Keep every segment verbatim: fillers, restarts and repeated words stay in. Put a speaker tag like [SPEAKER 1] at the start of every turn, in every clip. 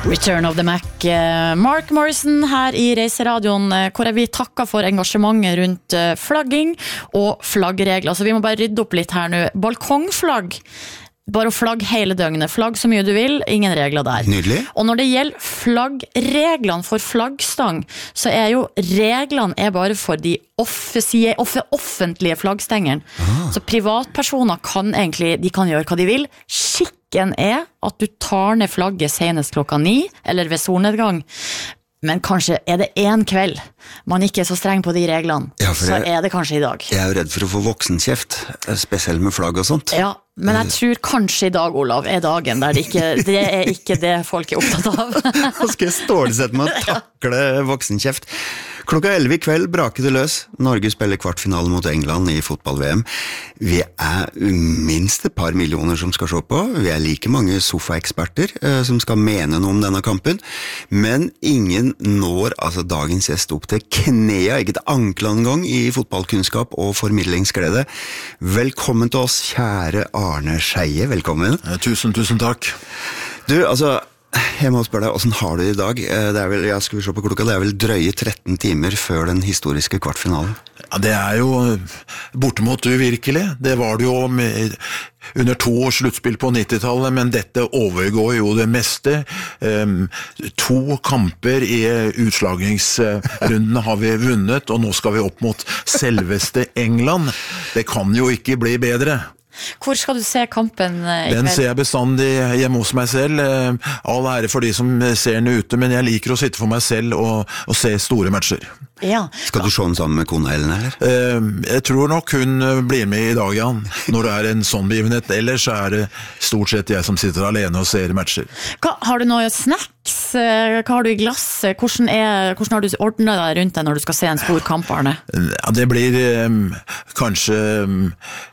[SPEAKER 1] Return of the Mac. Mark Morrison her i Reiseradioen, hvor vi takker for engasjementet rundt flagging og flaggregler. Så vi må bare rydde opp litt her nå. Balkongflagg, bare å flagge hele døgnet. Flagg så mye du vil, ingen regler der.
[SPEAKER 2] Nydelig.
[SPEAKER 1] Og når det gjelder flaggreglene for flaggstang, så er jo reglene er bare for de offensie, off, offentlige flaggstengene. Ah. Så privatpersoner kan egentlig, de kan gjøre hva de vil. Skikken er at du tar ned flagget senest klokka ni, eller ved solnedgang. Men kanskje er det en kveld man ikke er så streng på de reglene, ja, så jeg, er det kanskje i dag.
[SPEAKER 2] Jeg er jo redd for å få voksenkjeft, spesielt med flagg og sånt.
[SPEAKER 1] Ja, men jeg tror kanskje i dag, Olav, er dagen der det ikke, det er ikke det folk er opptatt av.
[SPEAKER 2] Nå skal jeg stålsette meg å takle voksenkjeft. Klokka elleve i kveld braker det løs. Norge spiller kvartfinale mot England i fotball-V M. Vi er minst et par millioner som skal se på. Vi er like mange sofaeksperter eh, som skal mene noe om denne kampen. Men ingen når altså dagens gjest opp til knea, ikke til ankelen gang i fotballkunnskap og formidlingsglede. Velkommen til oss, kjære Arne Scheie. Velkommen.
[SPEAKER 3] Tusen, tusen takk.
[SPEAKER 2] Du, altså... Jeg må spørre deg, hvordan har du det i dag? Det er vel, jeg skulle se på klokka, det er vel drøye tretten timer før den historiske kvartfinalen.
[SPEAKER 3] Ja, det er jo bortimot uvirkelig. Det var det jo med, under to års sluttspill på nittitallet, men dette overgår jo det meste. Um, to kamper i utslagingsrundene har vi vunnet, og nå skal vi opp mot selveste England. Det kan jo ikke bli bedre.
[SPEAKER 1] Hvor skal du se kampen i kveld?
[SPEAKER 3] Den ser jeg bestandig hjemme hos meg selv. All ære for de som ser den ute, men jeg liker å sitte for meg selv og, og se store matcher.
[SPEAKER 1] Ja.
[SPEAKER 2] Skal du se den sammen med kona Ellen, eller?
[SPEAKER 3] Jeg tror nok hun blir med i dag, Jan, når det er en sånn begivenhet. Ellers er det stort sett jeg som sitter alene og ser matcher.
[SPEAKER 1] Hva, har du noe snacks? Hva har du i glass? Hvordan, er, hvordan har du ordnet deg rundt deg når du skal se en stor kamp, Arne?
[SPEAKER 3] Ja, det blir um, kanskje... Um,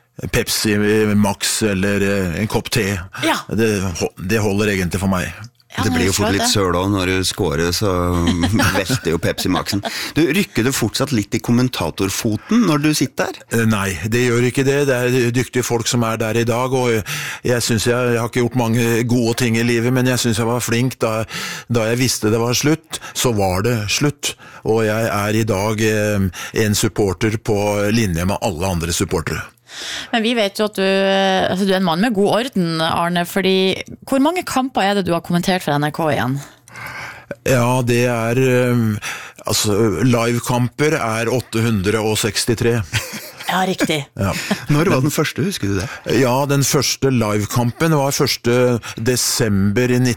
[SPEAKER 3] Pepsi Max eller en kopp te. Ja. Det, det holder egentlig for meg.
[SPEAKER 2] Ja, det blir jo fort litt søl også når du scorer, så velter jo Pepsi Maxen. Du, rykker du fortsatt litt i kommentatorfoten når du sitter der?
[SPEAKER 3] Nei, det gjør ikke det. Det er dyktige folk som er der i dag, og jeg synes jeg, jeg har ikke gjort mange gode ting i livet, men jeg synes jeg var flink da, da jeg visste det var slutt, så var det slutt. Og jeg er i dag en supporter på linje med alle andre supportere.
[SPEAKER 1] Men vi vet jo at du, altså du er en mann med god orden, Arne, fordi hvor mange kamper er det du har kommentert for N R K igjen?
[SPEAKER 3] Ja, det er, altså, livekamper er åtte hundre sekstitre.
[SPEAKER 1] Ja, riktig.
[SPEAKER 3] Ja.
[SPEAKER 2] Når var den første, husker du det?
[SPEAKER 3] Ja, den første livekampen var første desember i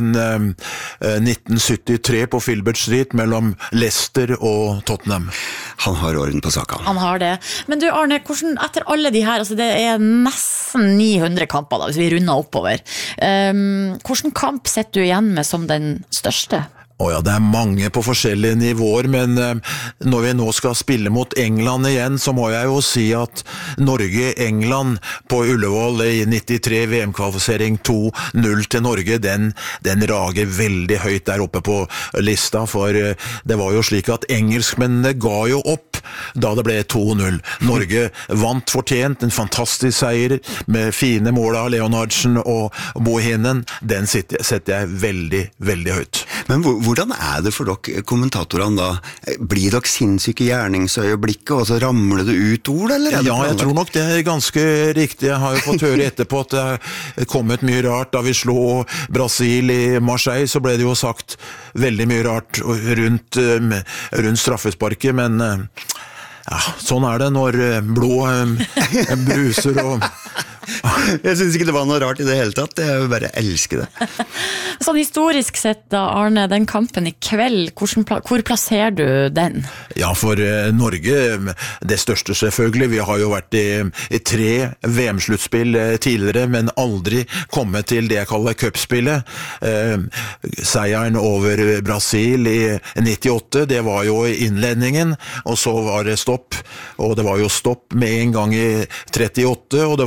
[SPEAKER 3] nitten syttitre på Filbert Street mellom Leicester og Tottenham.
[SPEAKER 2] Han har orden på saken.
[SPEAKER 1] Han har det. Men du, Arne, hvordan, etter alle de her, altså det er nesten ni hundre kamper da, hvis vi runder oppover. Um, hvordan kamp setter du igjen med som den største?
[SPEAKER 3] Å ja, det er mange på forskjellige nivåer, men eh, når vi nå skal spille mot England igjen, så må jeg jo si at Norge-England på Ullevål i nittitre V M-kvalifisering to null til Norge, den, den rager veldig høyt der oppe på lista, for eh, det var jo slik at engelskmennene ga jo opp da det ble to null. Norge vant fortjent, en fantastisk seier med fine mål av Leonardsen og Bohinen. Den setter, setter jeg veldig, veldig høyt.
[SPEAKER 2] Men hvordan er det for dere kommentatorene da? Blir dere sinnssyke gjerningsøyeblikket, og så ramler det ut ord, eller?
[SPEAKER 3] Ja, jeg tror nok det er ganske riktig. Jeg har jo fått høre etterpå at det er kommet mye rart. Da vi slo Brasil i Marseille, så ble det jo sagt veldig mye rart rundt, rundt straffesparket, men ja, sånn er det når blod bruser og...
[SPEAKER 2] Jeg synes ikke det var noe rart i det hele tatt. Jeg bare elsker det.
[SPEAKER 1] Sånn historisk sett da, Arne, den kampen i kveld, hvordan, hvor plasserer du den?
[SPEAKER 3] Ja, for eh, Norge, det største selvfølgelig. Vi har jo vært i, i tre V M-sluttspill eh, tidligere, men aldri kommet til det jeg kaller cupspillet. Eh, seieren over Brasil i nittiåtte, det var jo innledningen, og så var det stopp. Og det var jo stopp med en gang i trettiåtte, og det var stopp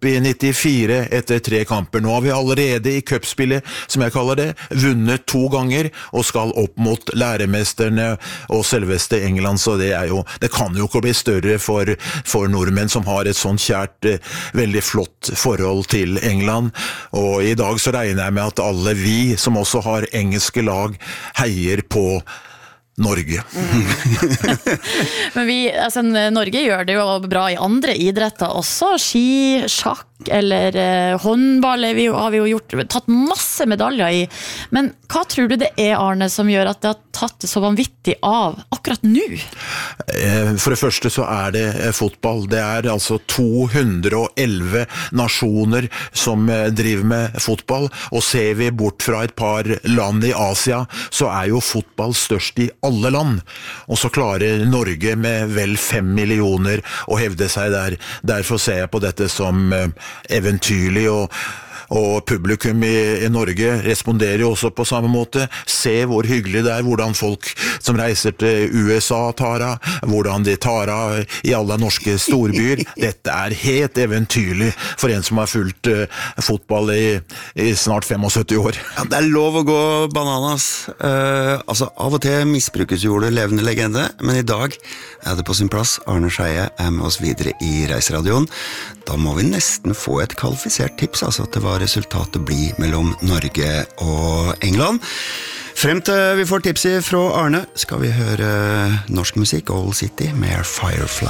[SPEAKER 3] opp i nittifire etter tre kamper. Nå har vi allerede i cupspillet, som jeg kaller det, vunnet to ganger og skal opp mot læremesterne og selveste England, så det er jo, det kan jo ikke bli større for, for nordmenn som har et sånn kjært, veldig flott forhold til England. Og i dag så regner jeg med at alle vi som også har engelske lag heier på Norge.
[SPEAKER 1] Mm. Men vi, altså, Norge gjør det jo bra i andre idretter også, ski, sjakk eller eh, håndball er vi jo, har vi jo gjort, tatt masse medaljer i. Men hva tror du det er, Arne, som gjør at det har tatt det så vanvittig av akkurat nå?
[SPEAKER 3] For det første så er det fotball. Det er altså to hundre og elleve nasjoner som driver med fotball, og ser vi bort fra et par land i Asia, så er jo fotball størst i alle land. Og så klarer Norge med vel fem millioner å hevde seg der. Derfor ser jeg på dette som eventyrlig, og Og publikum i, i Norge responderer jo også på samme måte. Se hvor hyggelig det er, hvordan folk som reiser til U S A tar av, hvordan de tar av i alle norske storbyer. Dette er helt eventyrlig for en som har fulgt uh, fotball i, i snart syttifem år.
[SPEAKER 2] Ja, det er lov å gå bananas. Uh, altså, av og til misbrukes jo det levende legende, men i dag er det på sin plass. Arne Scheie er med oss videre i Reiseradioen. Da må vi nesten få et kvalifisert tips, altså til hva resultatet blir mellom Norge og England. Frem til vi får tipset fra Arne, skal vi høre norsk musikk, Old City med Firefly.